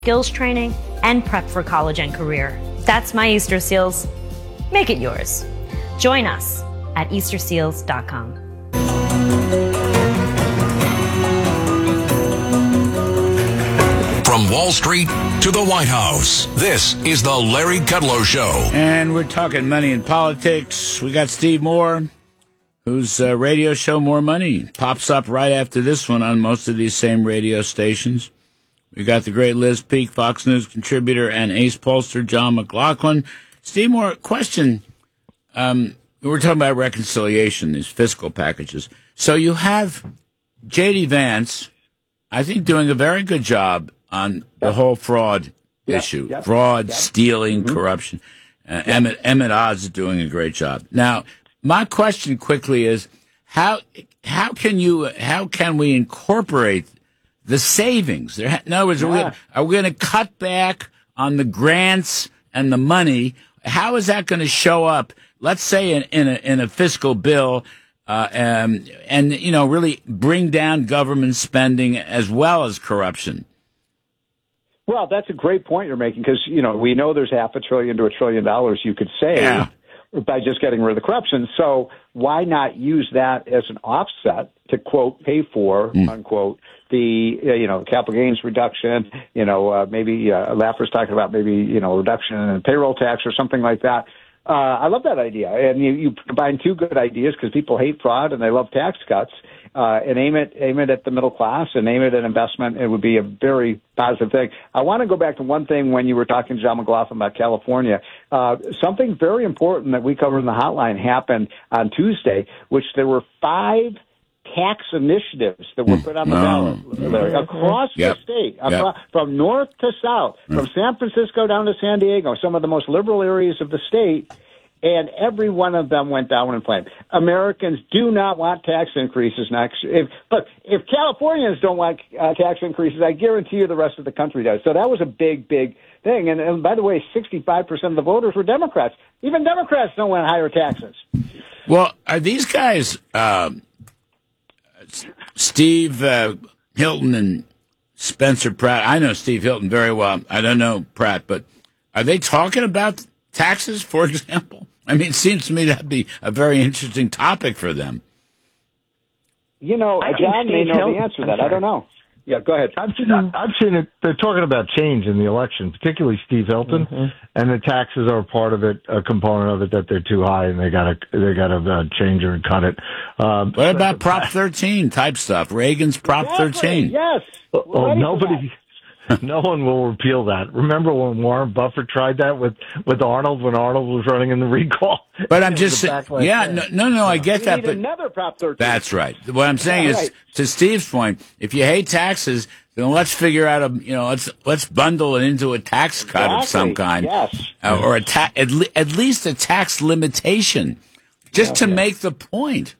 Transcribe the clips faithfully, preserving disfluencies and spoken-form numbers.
skills training, and prep for college and career. That's my Easter Seals. Make it yours. Join us at easter seals dot com. From Wall Street to the White House, this is the Larry Kudlow Show. And we're talking money and politics. We got Steve Moore, whose uh, radio show, More Money, pops up right after this one on most of these same radio stations. We got the great Liz Peek, Fox News contributor, and ace pollster John McLaughlin. Steve Moore, question. Um, we're talking about reconciliation, these fiscal packages. So you have J D. Vance, I think, doing a very good job on the whole fraud yep. issue. Yep. Fraud, yep. stealing, mm-hmm. corruption. Uh, yep. Emmett, Emmett Oz is doing a great job. Now, my question quickly is, how how can you how can we incorporate the savings? There, in other words, yeah. are we going to cut back on the grants and the money? How is that going to show up? Let's say in, in a in a fiscal bill, uh, um, and you know, really bring down government spending as well as corruption. Well, that's a great point you're making, because you know we know there's half a trillion to a trillion dollars you could save. Yeah. By just getting rid of the corruption. So why not use that as an offset to, quote, pay for, mm. unquote, the, you know, capital gains reduction, you know, uh, maybe uh, Laffer's talking about maybe, you know, reduction in payroll tax or something like that. Uh, I love that idea. And you, you combine two good ideas, because people hate fraud and they love tax cuts, uh, and aim it, aim it at the middle class and aim it at investment. It would be a very positive thing. I want to go back to one thing when you were talking to John McLaughlin about California. Uh, something very important that we covered in the hotline happened on Tuesday, which there were five tax initiatives that were put on the ballot Larry, across yep. the state, across, yep. from north to south, from San Francisco down to San Diego, some of the most liberal areas of the state, and every one of them went down in flames. Americans do not want tax increases next. If, look, if Californians don't want uh, tax increases, I guarantee you the rest of the country does. So that was a big, big thing. And, and by the way, sixty-five percent of the voters were Democrats. Even Democrats don't want higher taxes. Well, are these guys, uh, Steve uh, Hilton and Spencer Pratt? I know Steve Hilton very well. I don't know Pratt, but are they talking about taxes, for example? I mean, it seems to me that'd be a very interesting topic for them. You know, John may know the answer to that. I don't know. Yeah, go ahead. I've seen, I've seen it. They're talking about change in the election, particularly Steve Hilton, mm-hmm. and the taxes are part of it, a component of it, that they're too high and they got to they got to uh, change it and cut it. Um, what about Prop thirteen type stuff? Reagan's Prop exactly. thirteen. Yes. Oh, nobody. No one will repeal that. Remember when Warren Buffett tried that with, with Arnold, when Arnold was running in the recall? But I'm just saying, yeah, no, no, no, I get we that. Need but another Prop thirteen. That's right. What I'm saying yeah, is, right. to Steve's point, if you hate taxes, then let's figure out a, you know, let's let's bundle it into a tax cut exactly. of some kind, yes, uh, or a ta- at, le- at least a tax limitation, just yeah, to yeah. make the point.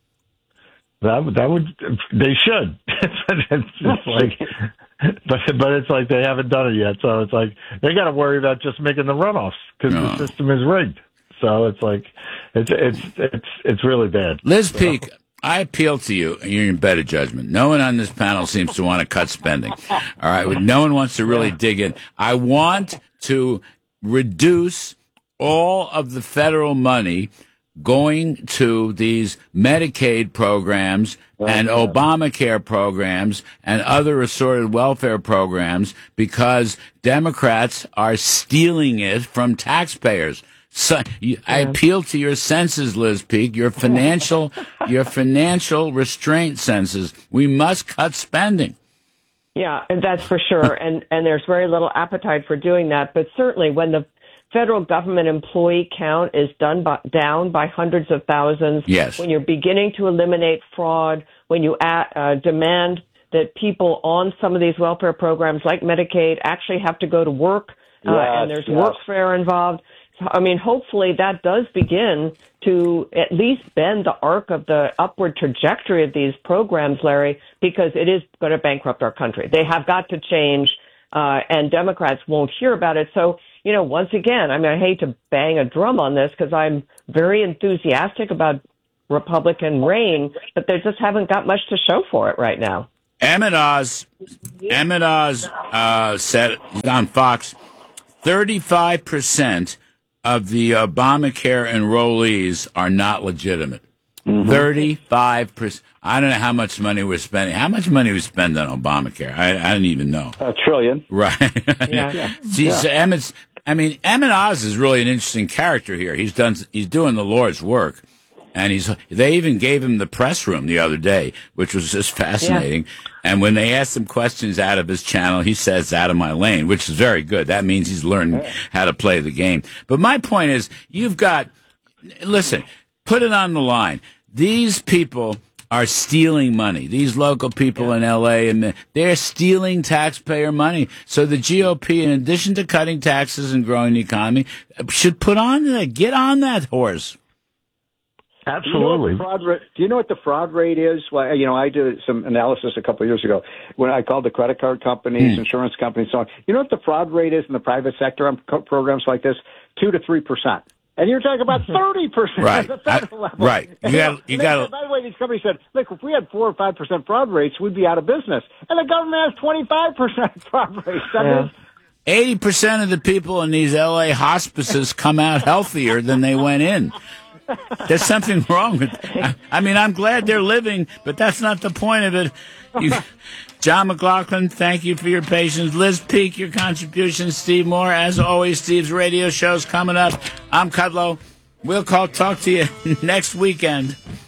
That that would they should. It's just like. But but it's like they haven't done it yet, so it's like they got to worry about just making the runoffs because no. the system is rigged. So it's like it's it's it's it's really bad. Liz so. Peek, I appeal to you, and you're in better judgment. No one on this panel seems to want to cut spending. All right, no one wants to really dig in. I want to reduce all of the federal money going to these Medicaid programs and Obamacare programs and other assorted welfare programs because Democrats are stealing it from taxpayers. So you, I appeal to your senses, Liz Peek, your financial, your financial restraint senses. We must cut spending. Yeah, and that's for sure. And and there's very little appetite for doing that. But certainly, when the federal government employee count is done by, down by hundreds of thousands. Yes. When you're beginning to eliminate fraud, when you add, uh, demand that people on some of these welfare programs like Medicaid actually have to go to work, uh, yes, and there's yes. workfare involved. So, I mean, hopefully that does begin to at least bend the arc of the upward trajectory of these programs, Larry, because it is going to bankrupt our country. They have got to change, uh, and Democrats won't hear about it. So, you know, once again, I mean, I hate to bang a drum on this because I'm very enthusiastic about Republican reign, but they just haven't got much to show for it right now. Emmett Oz, Emmett Oz uh, said on Fox, thirty-five percent of the Obamacare enrollees are not legitimate. Mm-hmm. thirty-five percent. I don't know how much money we're spending. How much money we spend on Obamacare? I, I don't even know. A trillion. Right. Yeah. yeah. See, yeah. So Emmett's, I mean, Emmett Oz is really an interesting character here. He's done, he's doing the Lord's work. And he's, they even gave him the press room the other day, which was just fascinating. Yeah. And when they asked him questions out of his channel, he says, out of my lane, which is very good. That means he's learned how to play the game. But my point is, you've got, listen, put it on the line. These people are stealing money. These local people yeah. in L A, and they're stealing taxpayer money. So the G O P, in addition to cutting taxes and growing the economy, should put on that, get on that horse. Absolutely. Do you, know fraud ra- do you know what the fraud rate is? Well, you know, I did some analysis a couple of years ago when I called the credit card companies, mm. insurance companies, so on. You know what the fraud rate is in the private sector on co- programs like this? Two to three percent. And you're talking about thirty percent right. at the federal I, level. Right. You got. You got. By the way, these companies said, "Look, if we had four or five percent fraud rates, we'd be out of business." And the government has twenty-five percent fraud rates. That yeah. means eighty percent of the people in these L A hospices come out healthier than they went in. There's something wrong with I, I mean, I'm glad they're living, but that's not the point of it. You, John McLaughlin, thank you for your patience. Liz Peek, your contribution. Steve Moore, as always, Steve's radio show's coming up. I'm Kudlow. We'll call talk to you next weekend.